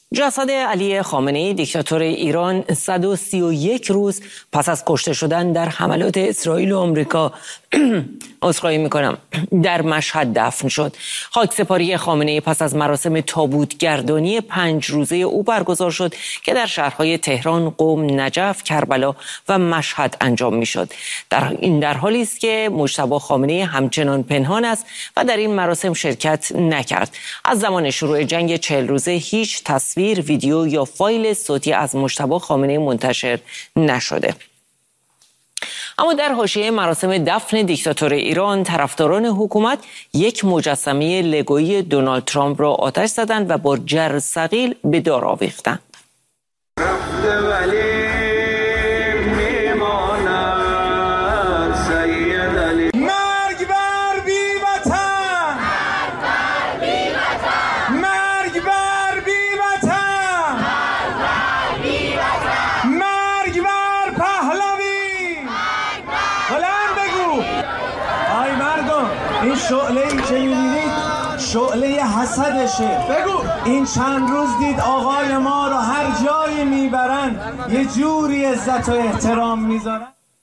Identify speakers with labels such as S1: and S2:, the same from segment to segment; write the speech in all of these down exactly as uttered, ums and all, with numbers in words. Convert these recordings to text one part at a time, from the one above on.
S1: جسد علی خامنه‌ای دیکتاتور ایران صد و سی و یک روز پس از کشته شدن در حملات اسرائیل و آمریکا عذرخواهی میکنم در مشهد دفن شد. خاکسپاری خامنه‌ای پس از مراسم تابوتگردانی پنج روزه او برگزار شد که در شهرهای تهران، قم، نجف، کربلا و مشهد انجام میشد. در این در حالی است که مجتبی خامنه‌ای همچنان پنهان است و در این مراسم شرکت نکرد. از زمان شروع جنگ چهل روزه هیچ تصویر، ویدیو یا فایل صوتی از مجتبی خامنه‌ای منتشر نشده. اما در حاشیه مراسم دفن دیکتاتور ایران، طرفداران حکومت یک مجسمه لگویی دونالد ترامپ را آتش زدند و با جرثقیل به دار آویختند.
S2: این شعله ای که می‌بینید شعله حسدشه. بگو این چند روز دید آقای ما رو هر جایی میبرن یه جوری عزت و احترام میذارن.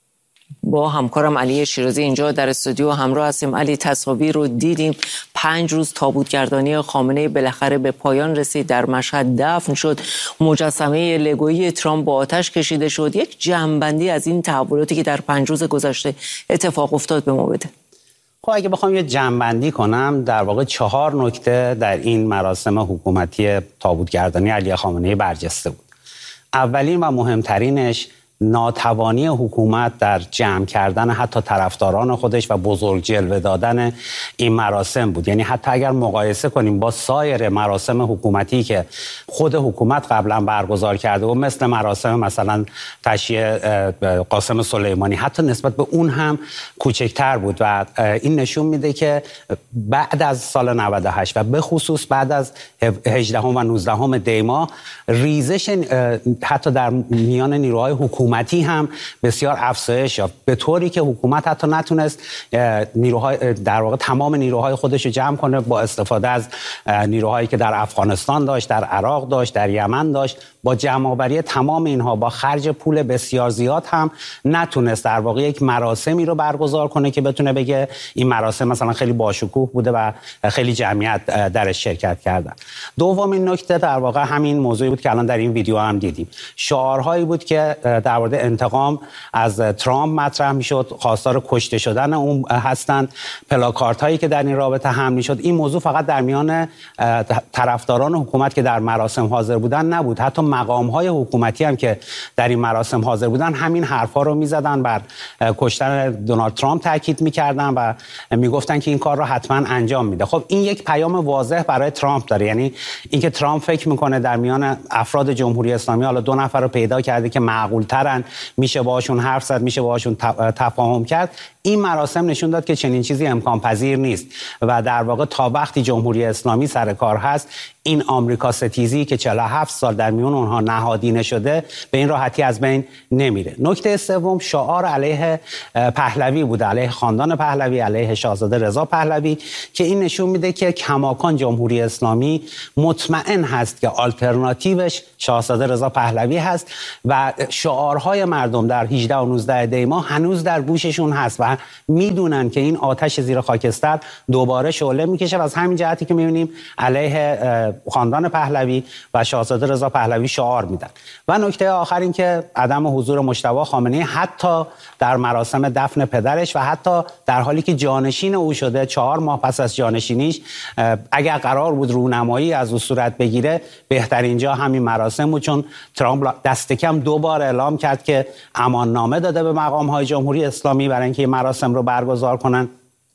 S1: با همکارم علی شیرازی اینجا در استودیو همراه هستیم. علی، تصاویر رو دیدیم، پنج روز تابوتگردانی خامنه‌ای بالاخره به پایان رسید، در مشهد دفن شد، مجسمه لگویی ترامپ با آتش کشیده شد. یک جمع‌بندی از این تحولاتی که در پنج روز گذشته اتفاق افتاد به ما بده.
S3: خب اگه بخوام یه جمع‌بندی کنم، در واقع چهار نکته در این مراسم حکومتی تابوتگردانی علی خامنه‌ای برجسته بود. اولین و مهمترینش ناتوانی حکومت در جمع کردن حتی طرفداران خودش و بزرگ جلوه دادن این مراسم بود. یعنی حتی اگر مقایسه کنیم با سایر مراسم حکومتی که خود حکومت قبلا برگزار کرده و مثل مراسم مثلا تشییع قاسم سلیمانی، حتی نسبت به اون هم کوچکتر بود و این نشون میده که بعد از سال نود و هشت و به خصوص بعد از هجدهم و نوزدهم دی ماه ریزش حتی در میان نیروهای حکومتی حکومتی هم بسیار افزایش یافت، به طوری که حکومت حتی نتونست نیروهای در واقع تمام نیروهای خودش رو جمع کنه با استفاده از نیروهایی که در افغانستان داشت، در عراق داشت، در یمن داشت. با جمع‌آوری تمام اینها با خرج پول بسیار زیاد هم نتونست در واقع یک مراسمی رو برگزار کنه که بتونه بگه این مراسم مثلا خیلی باشکوه بوده و خیلی جمعیت درش شرکت کردن. دومین نکته در واقع همین موضوعی بود که الان در این ویدیو هم دیدیم. شعارهایی بود که در مورد انتقام از ترامپ مطرح میشد، خواستار کشته شدن اون هستند، پلاکارت هایی که در این رابطه حمل میشد. این موضوع فقط در میان طرفداران حکومت که در مراسم حاضر بودن نبود، حتی مقام های حکومتی هم که در این مراسم حاضر بودن همین حرفا رو میزدن، بر کشتن دونالد ترامپ تاکید میکردن و میگفتن که این کار رو حتما انجام میده. خب این یک پیام واضح برای ترامپ داره، یعنی اینکه ترامپ فکر میکنه در میان افراد جمهوری اسلامی حالا دو نفر رو پیدا کرده که معقول ترن، میشه باهاشون حرف زد، میشه باهاشون تفاهم کرد. این مراسم نشون داد که چنین چیزی امکان پذیر نیست و در واقع تا وقتی جمهوری اسلامی سر کار هست، این آمریکا ستیزی که چهل و هفت سال در میون اونها نهادینه شده به این راحتی از بین نمیره. نکته سوم شعار علیه پهلوی بود، علیه خاندان پهلوی، علیه شاهزاده رضا پهلوی، که این نشون میده که کماکان جمهوری اسلامی مطمئن هست که آلترناتیوش شاهزاده رضا پهلوی هست و شعارهای مردم در هجده و نوزده دی ماه هنوز در گوششون هست و میدونن که این آتش زیر خاکستر دوباره شعله میکشه و از همین جهتی که میبینیم علیه خاندان پهلوی و شاهزاده رضا پهلوی شعار میدن. و نکته آخر این که عدم حضور مجتبی خامنه‌ای حتی در مراسم دفن پدرش و حتی در حالی که جانشین او شده چهار ماه پس از جانشینیش، اگر قرار بود رونمایی از او صورت بگیره بهترین جا همین مراسم بود، چون ترامپ دست کم دو بار اعلام کرد که اماننامه داده به مقام‌های جمهوری اسلامی برای اینکه مراسم رو برگزار کنن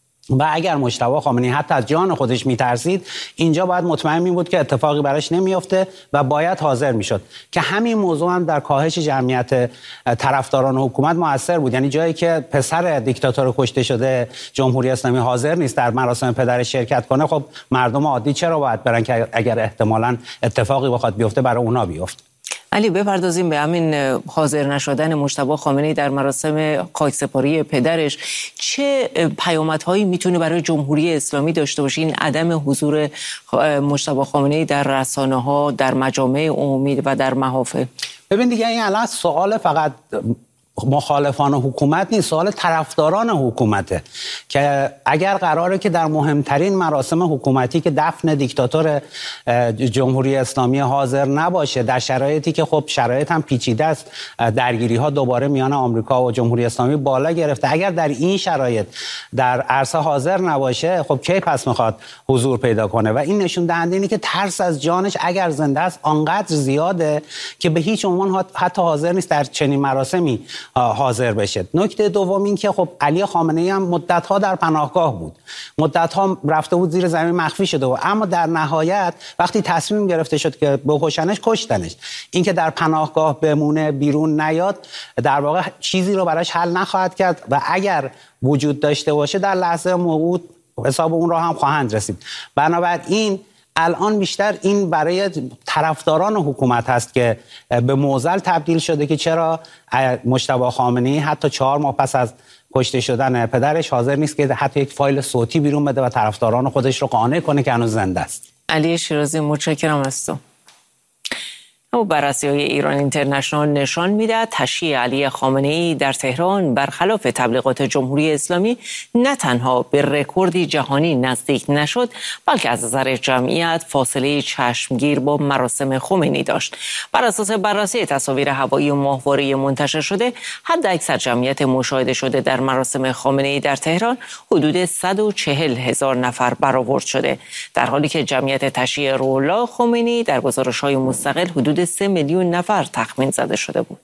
S3: و اگر مجتبی خامنه‌ای حتی از جان خودش میترسید اینجا باید مطمئن می بود که اتفاقی براش نمیفته و باید حاضر میشد، که همین موضوع هم در کاهش جمعیت طرفداران حکومت موثر بود. یعنی جایی که پسر دیکتاتور کشته شده جمهوری اسلامی حاضر نیست در مراسم پدرش شرکت کنه، خب مردم عادی چرا باید برن که اگر احتمالاً اتفاقی بخواد بیفته برای اونا بیفته.
S1: علی بپردازیم به همین حاضر نشدن مجتبی خامنه‌ای در مراسم خاکسپاری پدرش. چه پیامدهایی میتونه برای جمهوری اسلامی داشته باشه این عدم حضور مجتبی خامنه‌ای در رسانه‌ها، در مجامع عمومی و در محافل؟
S3: ببین دیگه این الان سوال فقط مخالفان حکومت نیست، سوال طرفداران حکومته که اگر قراره که در مهمترین مراسم حکومتی که دفن دیکتاتور جمهوری اسلامی حاضر نباشه، در شرایطی که خب شرایط هم پیچیده است، درگیری ها دوباره میان آمریکا و جمهوری اسلامی بالا گرفته، اگر در این شرایط در عرصه حاضر نباشه خب کی پس میخواد حضور پیدا کنه؟ و این نشون دهنده اینه که ترس از جانش اگر زنده است آنقدر زیاده که به هیچ عنوان حتی حاضر نیست در چنین مراسمی حاضر بشه. نکته دوم این که خب علی خامنه‌ای هم مدت‌ها در پناهگاه بود، مدت‌ها رفته بود زیر زمین مخفی شده بود، اما در نهایت وقتی تصمیم گرفته شد که بکشنش کشتنش. این که در پناهگاه بمونه بیرون نیاد در واقع چیزی رو براش حل نخواهد کرد و اگر وجود داشته باشه در لحظه موعود حساب اون رو هم خواهند رسید. بنابراین الان بیشتر این برای طرفداران حکومت هست که به معضل تبدیل شده که چرا مجتبی خامنه‌ای حتی چهار ماه پس از کشته شدن پدرش حاضر نیست که حتی یک فایل صوتی بیرون بده و طرفداران خودش رو قانع کنه که هنوز زنده است.
S1: علی شیرازی متشکرم از تو. او بررسی‌های ایران اینترنشنال نشان می‌دهد تشییع علی خامنه‌ای در تهران برخلاف تبلیغات جمهوری اسلامی نه تنها به رکوردی جهانی نزدیک نشد، بلکه از نظر جمعیت فاصله چشمگیر با مراسم خمینی داشت. بر اساس بررسی تصاویر هوایی و ماهواره‌ای منتشر شده، حداکثر جمعیت مشاهده شده در مراسم خامنه‌ای در تهران حدود صد و چهل هزار نفر برآورد شده، در حالی که جمعیت تشییع روح الله خمینی در گزارش‌های مستقل حدود سه میلیون نفر تخمین زده شده بود.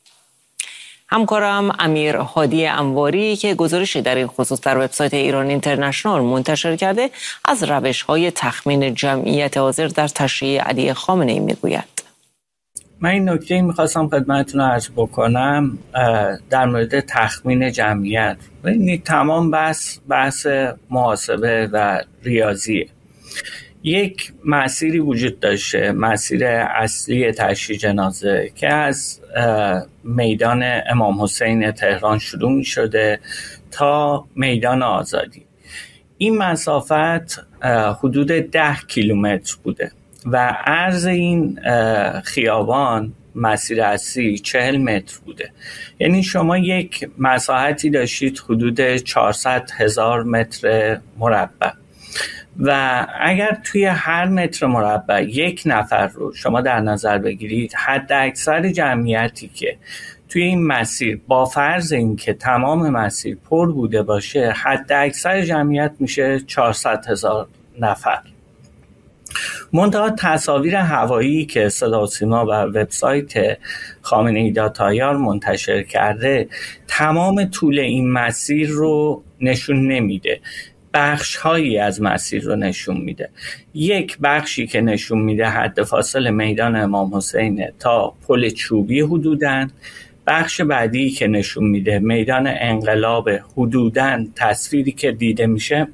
S1: همکارم امیر هادی انواری که گزارشی در این خصوص در وبسایت ایران اینترنشنال منتشر کرده، از روش‌های تخمین جمعیت حاضر در تشییع علی خامنه‌ای میگوید.
S4: من این نکته میخواستم خدمتتون عرض بکنم در مورد تخمین جمعیت. این تمام بحث بحث محاسبه و ریاضیه. یک مسیری وجود داشته، مسیر اصلی تشییع جنازه که از میدان امام حسین تهران شروع می شده تا میدان آزادی. این مسافت حدود ده کیلومتر بوده و عرض این خیابان مسیر اصلی چهل متر بوده. یعنی شما یک مساحتی داشتید حدود چهارصد هزار متر مربع و اگر توی هر متر مربع یک نفر رو شما در نظر بگیرید، حد اکثر جمعیتی که توی این مسیر با فرض این که تمام مسیر پر بوده باشه، حد اکثر جمعیت میشه چهارصد هزار نفر. منتها تصاویر هوایی که صدا و سیما و وبسایت خامنه‌ای داتایار منتشر کرده تمام طول این مسیر رو نشون نمیده، بخش هایی از مسیر رو نشون میده. یک بخشی که نشون میده حد فاصل میدان امام حسین تا پل چوبی حدوداً، بخش بعدی که نشون میده میدان انقلاب حدوداً، تصویری که دیده میشه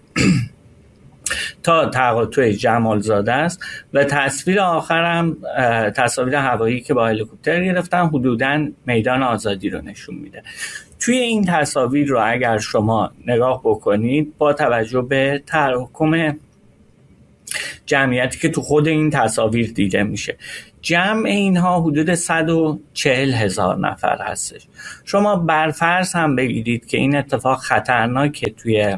S4: تا تقاطع جمالزاده است و تصویر آخرم تصاویر هوایی که با هلیکوپتر گرفتن حدوداً میدان آزادی رو نشون میده. توی این تصاویر رو اگر شما نگاه بکنید با توجه به تراکم جمعیتی که تو خود این تصاویر دیده میشه، جمع اینها حدود صد و چهل هزار نفر هستش. شما برفرض هم بگیرید که این اتفاق خطرناکه توی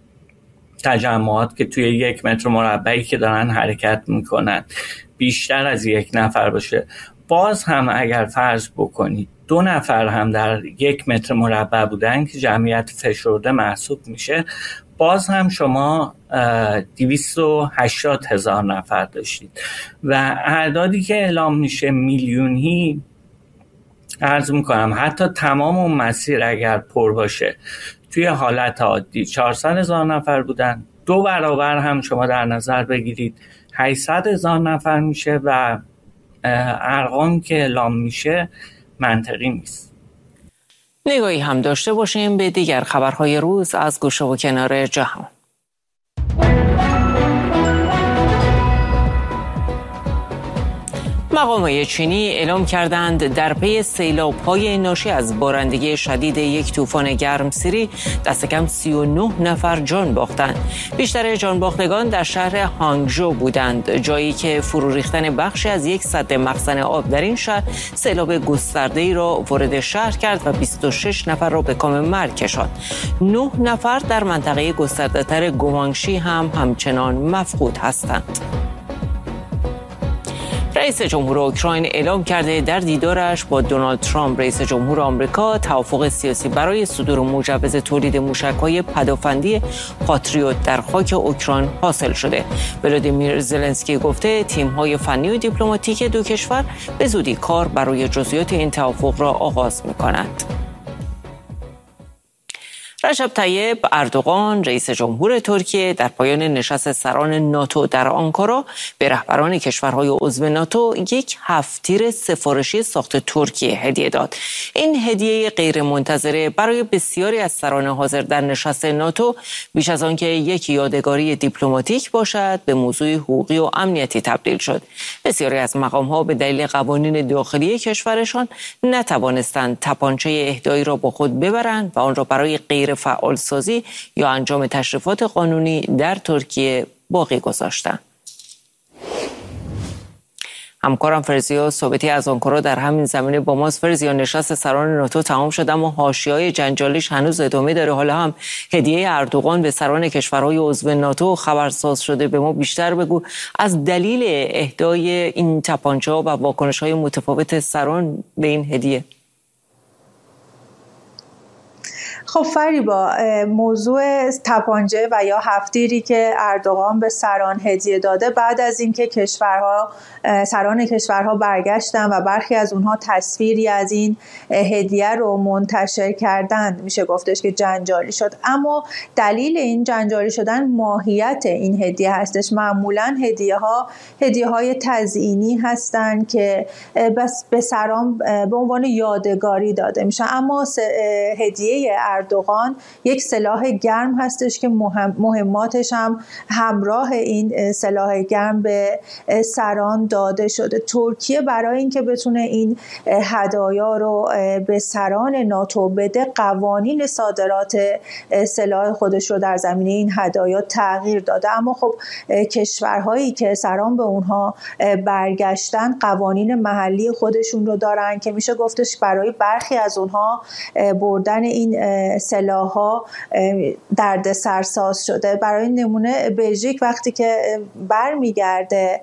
S4: تجمعات که توی یک متر مربعی که دارن حرکت میکنن بیشتر از یک نفر باشه، باز هم اگر فرض بکنید دو نفر هم در یک متر مربع بودن که جمعیت فشرده محسوب میشه، باز هم شما دویست و هشتاد هزار نفر داشتید و اعدادی که اعلام میشه میلیونی. عرض میکنم حتی تمام اون مسیر اگر پر باشه توی حالت عادی چهارصد هزار نفر بودن، دو برابر هم شما در نظر بگیرید هشتصد هزار نفر میشه و ارقام که اعلام میشه منطقی نیست.
S1: نگاهی هم داشته باشیم به دیگر خبرهای روز از گوشه و کنار جهان. مقامات چینی اعلام کردند در پی سیلاب‌های ناشی از بارندگی شدید یک طوفان گرمسیری دست کم سی و نه نفر جان باختند. بیشتر جان باختگان در شهر هانگژو بودند، جایی که فرو ریختن بخشی از یک سد مخزن آب در این شهر سیلاب گسترده‌ای را وارد شهر کرد و بیست و شش نفر را به کام مرگ کشاند. نه نفر در منطقه گسترده‌تر گوانگشی هم همچنان مفقود هستند. رئیس جمهور اوکراین اعلام کرده در دیدارش با دونالد ترامپ رئیس جمهور آمریکا توافق سیاسی برای صدور مجوز تولید موشک‌های پدافندی پاتریوت در خاک اوکراین حاصل شده. ولادیمیر زلنسکی گفته تیم‌های فنی و دیپلماتیک دو کشور به زودی کار برای جزئیات این توافق را آغاز می‌کنند. رجب طیب اردوغان رئیس جمهور ترکیه در پایان نشست سران ناتو در آنکارا به رهبران کشورهای عضو ناتو یک هفت‌تیر سفارشی ساخت ترکیه هدیه داد. این هدیه غیر منتظره برای بسیاری از سران حاضر در نشست ناتو بیش از آنکه یک یادگاری دیپلماتیک باشد به موضوع حقوقی و امنیتی تبدیل شد. بسیاری از مقام‌ها به دلیل قوانین داخلی کشورشان نتوانستند تپانچه اهدایی را با خود ببرند و آن را برای غیر فعال سازی یا انجام تشریفات قانونی در ترکیه باقی گذاشتند. همکارم فرزیا ثابتی از آنکارا در همین زمینه با ماست. فرزیا، نشست سران ناتو تمام شد اما حاشیه‌های جنجالیش هنوز ادامه داره. حالا هم هدیه اردوغان به سران کشورهای عضو ناتو خبرساز شده. به ما بیشتر بگو از دلیل اهدای این تپانچه‌ها و واکنش‌های متفاوت سران به این هدیه.
S5: خب فریبا، موضوع تپانچه و یا هفت‌تیری که اردوغان به سران هدیه داده بعد از اینکه کشورها سران کشورها برگشتن و برخی از اونها تصویری از این هدیه رو منتشر کردند، میشه گفتش که جنجالی شد. اما دلیل این جنجالی شدن ماهیت این هدیه هستش. معمولا هدیه ها هدیه های تزیینی هستن که بس به سران به عنوان یادگاری داده میشن. اما هدیه اردوغان یک سلاح گرم هستش که مهم مهماتش هم همراه این سلاح گرم به سران داده شده. ترکیه برای اینکه بتونه این هدایا رو به سران ناتو بده قوانین صادرات سلاح خودش رو در زمینه این هدایا تغییر داده. اما خب کشورهایی که سران به اونها برگشتن قوانین محلی خودشون رو دارن که میشه گفتش برای برخی از اونها بردن این سلاح‌ها درد سرساز شده. برای نمونه بلژیک وقتی که برمیگرده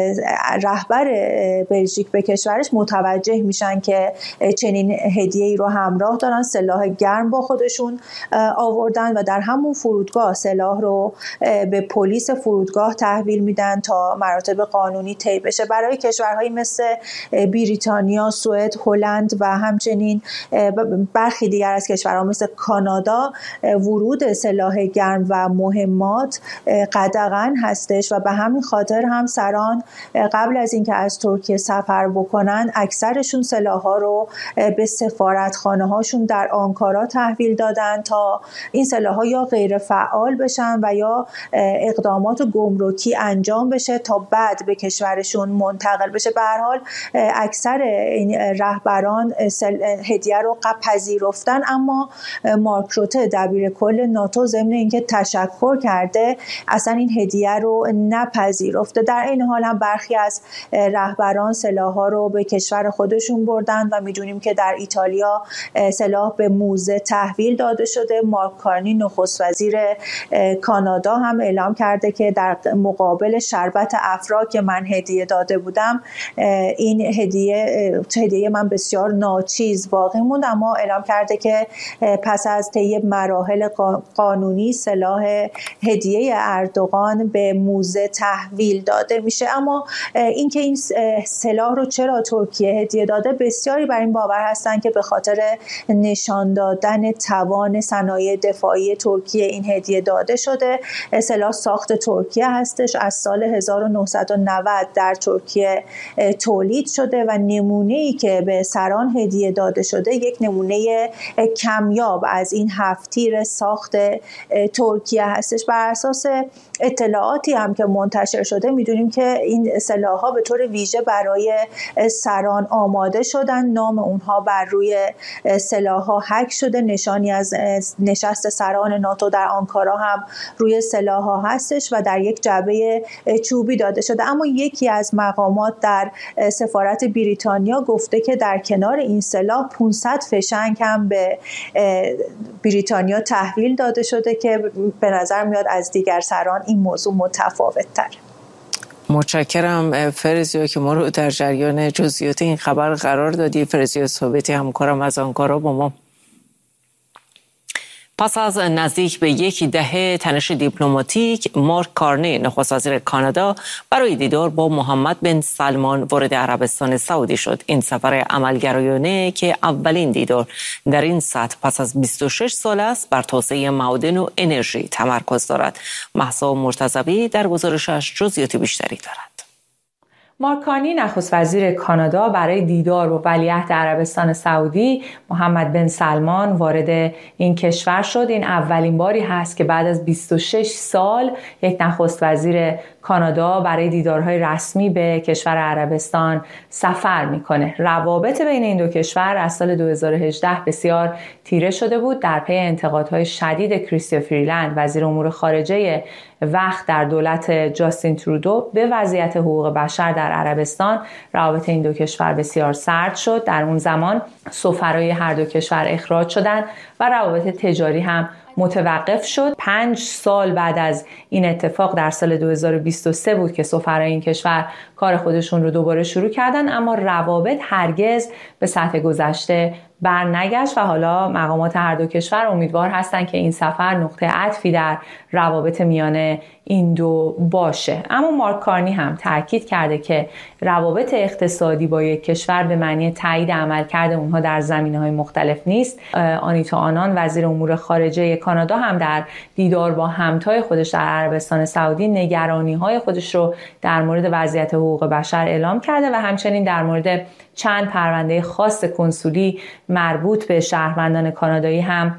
S5: رهبر بلژیک به کشورش متوجه میشن که چنین هدیه‌ای رو همراه دارن، سلاح گرم با خودشون آوردن و در همون فرودگاه سلاح رو به پلیس فرودگاه تحویل میدن تا مراتب قانونی طی بشه. برای کشورهایی مثل بریتانیا، سوئد، هلند و همچنین برخی دیگر از کشورها مثل کانادا ورود سلاح گرم و مهمات قدغن هستش و به همین خاطر هم سران قبل از اینکه از ترکیه سفر بکنن اکثرشون سلاح‌ها رو به سفارتخانه هاشون در آنکارا تحویل دادن تا این سلاح‌ها یا غیر فعال بشن و یا اقدامات گمرکی انجام بشه تا بعد به کشورشون منتقل بشه. به هر حال اکثر این رهبران هدیه رو پذیرفتن، اما مارک روته دبیر کل ناتو ضمن اینکه تشکر کرده اصلا این هدیه رو نپذیرفته. در این حال هم برخی از رهبران سلاح‌ها رو به کشور خودشون بردن و می‌دونیم که در ایتالیا سلاح به موزه تحویل داده شده. مارک کارنی نخست وزیر کانادا هم اعلام کرده که در مقابل شربت افرا که من هدیه داده بودم این هدیه هدیه من بسیار ناچیز باقی موند، اما اعلام کرده که پس از طی مراحل قانونی سلاح هدیه اردوغان به موزه تحویل داده میشه. اما اینکه این سلاح رو چرا ترکیه هدیه داده، بسیاری بر این باور هستن که به خاطر نشان دادن توان صنایع دفاعی ترکیه این هدیه داده شده. سلاح ساخت ترکیه هستش، از سال هزار و نهصد و نود در ترکیه تولید شده و نمونه‌ای که به سران هدیه داده شده یک نمونه کمیاب از این هفت‌تیر ساخت ترکیه هستش. بر اساس اطلاعاتی هم که منتشر شده میدونیم که این سلاح‌ها به طور ویژه برای سران آماده شدن. نام اونها بر روی سلاح‌ها حک شده، نشانی از نشست سران ناتو در آنکارا هم روی سلاح‌ها هستش و در یک جعبه چوبی داده شده. اما یکی از مقامات در سفارت بریتانیا گفته که در کنار این سلاح پانصد فشنگ هم به بریتانیا تحویل داده شده که به نظر میاد از دیگر سران این موضوع متفاوت تر.
S1: متشکرم فرزیا که ما رو در جریان جزئیات این خبر قرار دادی. فرزیا ثابتی همکارم از آنکارا با ما. پس از نزدیک به یک دهه تنش دیپلماتیک، مارک کارنی نخست وزیر کانادا برای دیدار با محمد بن سلمان وارد عربستان سعودی شد. این سفر عملگرایانه که اولین دیدار در این سطح پس از بیست و شش سال است بر توسعه معادن و انرژی تمرکز دارد. مهسا مرتضوی در گزارشش جزئیات بیشتری دارد.
S6: مارک کارنی نخست وزیر کانادا برای دیدار با ولیعهد عربستان سعودی محمد بن سلمان وارد این کشور شد. این اولین باری هست که بعد از بیست و شش سال یک نخست وزیر کانادا برای دیدارهای رسمی به کشور عربستان سفر میکنه. روابط بین این دو کشور از سال دو هزار و هجده بسیار تیره شده بود در پی انتقادهای شدید کریستیا فریلند وزیر امور خارجه وقت در دولت جاستین ترودو به وضعیت حقوق بشر در عربستان. روابط این دو کشور بسیار سرد شد. در اون زمان سفرای هر دو کشور اخراج شدند و روابط تجاری هم متوقف شد. پنج سال بعد از این اتفاق در سال دو هزار و بیست و سه بود که سفرای این کشور کار خودشون رو دوباره شروع کردن، اما روابط هرگز به سطح گذشته برنگشت و حالا مقامات هر دو کشور امیدوار هستند که این سفر نقطه عطفی در روابط میان این دو باشه. اما مارک کارنی هم تاکید کرده که روابط اقتصادی با یک کشور به معنی تایید عملکرد اونها در زمینه‌های مختلف نیست. آنیتا آنان وزیر امور خارجه کانادا هم در دیدار با همتای خودش در عربستان سعودی نگرانی‌های خودش رو در مورد وضعیت حقوق بشر اعلام کرده و همچنین در مورد چند پرونده خاص کنسولی مربوط به شهروندان کانادایی هم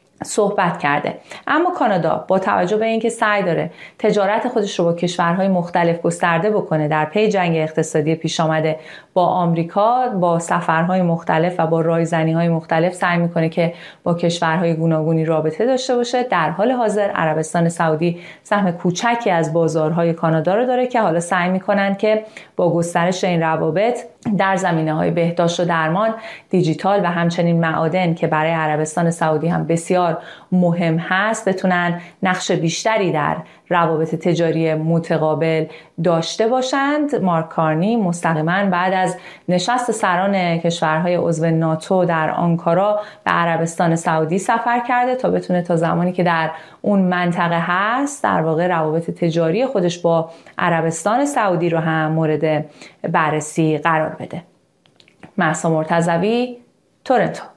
S6: صحبت کرده. اما کانادا با توجه به اینکه سعی داره تجارت خودش رو با کشورهای مختلف گسترده بکنه در پی جنگ اقتصادی پیش آمده با آمریکا، با سفرهای مختلف و با رایزنی‌های مختلف سعی میکنه که با کشورهای گوناگونی رابطه داشته باشه. در حال حاضر عربستان سعودی سهم کوچکی از بازارهای کانادا رو داره که حالا سعی میکنن که با گسترش این روابط در زمینه‌های بهداشت و درمان، دیجیتال و همچنین معادن که برای عربستان سعودی هم بسیار مهم هست بتونن نقش بیشتری در روابط تجاری متقابل داشته باشند. مارک کارنی مستقیما بعد از نشست سران کشورهای عضو ناتو در آنکارا به عربستان سعودی سفر کرده تا بتونه تا زمانی که در اون منطقه هست در واقع روابط تجاری خودش با عربستان سعودی رو هم مورد بررسی قرار بده. مهسا مرتضوی، تورنتو.